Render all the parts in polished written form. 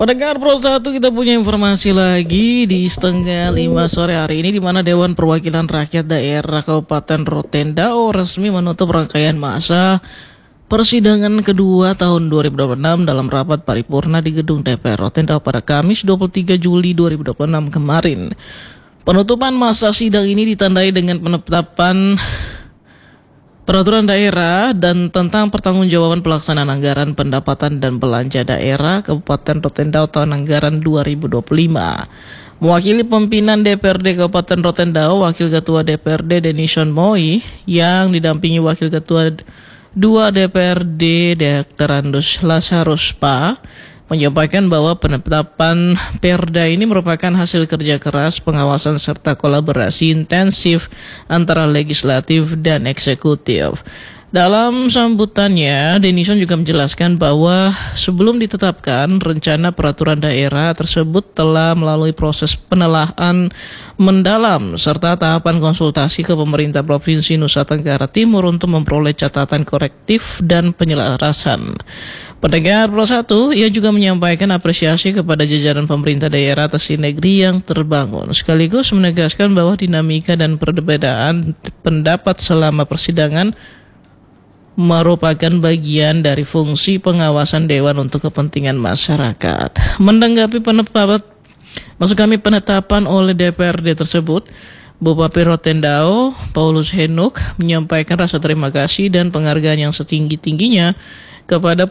Pendengar Pro 1, kita punya informasi lagi di setengah 5 sore hari ini, di mana Dewan Perwakilan Rakyat Daerah Kabupaten Rotendao resmi menutup rangkaian masa persidangan kedua tahun 2026 dalam rapat paripurna di Gedung DPR Rotendao pada Kamis 23 Juli 2026 kemarin. Penutupan masa sidang ini ditandai dengan penetapan Peraturan Daerah dan tentang pertanggungjawaban pelaksanaan anggaran pendapatan dan belanja daerah Kabupaten Rotendao tahun anggaran 2025. Mewakili pimpinan DPRD Kabupaten Rotendao, Wakil Ketua DPRD Denison Moi yang didampingi Wakil Ketua 2 DPRD Dr. Andus Lazarus Pa menyampaikan bahwa penetapan Perda ini merupakan hasil kerja keras, pengawasan serta kolaborasi intensif antara legislatif dan eksekutif. Dalam sambutannya, Denison juga menjelaskan bahwa sebelum ditetapkan, rencana peraturan daerah tersebut telah melalui proses penelaahan mendalam serta tahapan konsultasi ke pemerintah Provinsi Nusa Tenggara Timur untuk memperoleh catatan korektif dan penyelarasan. Pendengar Pro 1, ia juga menyampaikan apresiasi kepada jajaran pemerintah daerah atas sinergi yang terbangun, sekaligus menegaskan bahwa dinamika dan perbedaan pendapat selama persidangan merupakan bagian dari fungsi pengawasan Dewan untuk kepentingan masyarakat. Menanggapi penetapan oleh DPRD tersebut, Bupati Rotendao, Paulus Henuk, menyampaikan rasa terima kasih dan penghargaan yang setinggi-tingginya kepada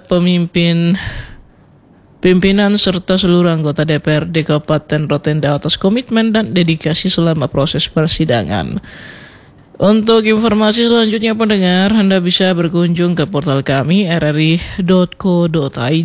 pimpinan serta seluruh anggota DPRD Kabupaten Rotendao atas komitmen dan dedikasi selama proses persidangan. Untuk informasi selanjutnya, pendengar, Anda bisa berkunjung ke portal kami rri.co.id.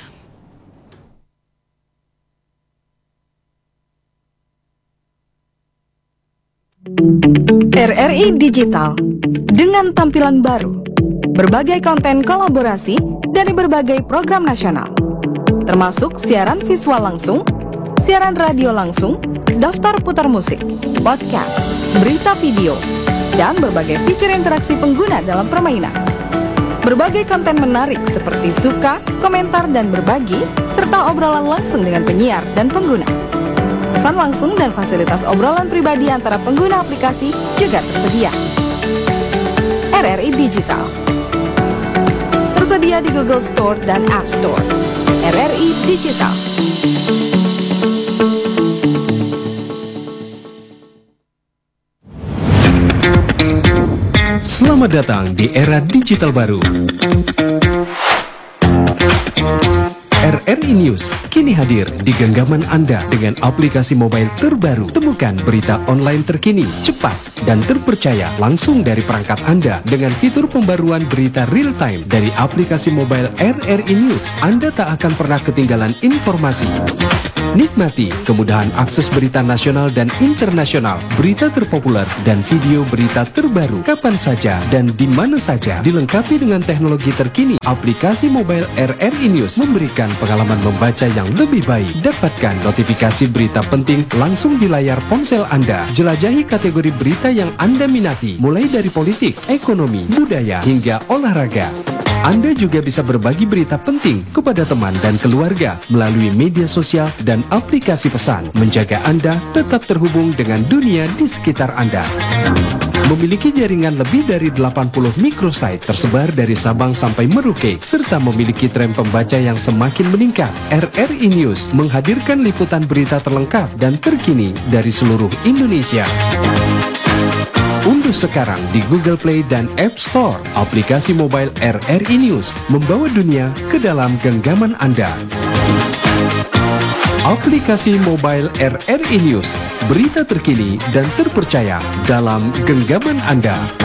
RRI Digital dengan tampilan baru, berbagai konten kolaborasi dari berbagai program nasional, termasuk siaran visual langsung, siaran radio langsung, daftar putar musik, podcast, berita video, dan berbagai fitur interaksi pengguna dalam permainan. Berbagai konten menarik seperti suka, komentar, dan berbagi, serta obrolan langsung dengan penyiar dan pengguna. Pesan langsung dan fasilitas obrolan pribadi antara pengguna aplikasi juga tersedia. RRI Digital tersedia di Google Store dan App Store. RRI Digital. Selamat datang di era digital baru. RRI News kini hadir di genggaman Anda dengan aplikasi mobile terbaru. Temukan berita online terkini, cepat, dan terpercaya langsung dari perangkat Anda dengan fitur pembaruan berita real time dari aplikasi mobile RRI News. Anda tak akan pernah ketinggalan informasi. Nikmati kemudahan akses berita nasional dan internasional, berita terpopuler, dan video berita terbaru kapan saja dan di mana saja. Dilengkapi dengan teknologi terkini, aplikasi mobile RRI News memberikan pengalaman membaca yang lebih baik. Dapatkan notifikasi berita penting langsung di layar ponsel Anda. Jelajahi kategori berita yang Anda minati, mulai dari politik, ekonomi, budaya, hingga olahraga. Anda juga bisa berbagi berita penting kepada teman dan keluarga melalui media sosial dan aplikasi pesan, menjaga Anda tetap terhubung dengan dunia di sekitar Anda. Memiliki jaringan lebih dari 80 microsite tersebar dari Sabang sampai Merauke, serta memiliki tren pembaca yang semakin meningkat. RRI News menghadirkan liputan berita terlengkap dan terkini dari seluruh Indonesia. Unduh sekarang di Google Play dan App Store aplikasi mobile RRI News, membawa dunia ke dalam genggaman Anda. Aplikasi mobile RRI News, berita terkini dan terpercaya dalam genggaman Anda.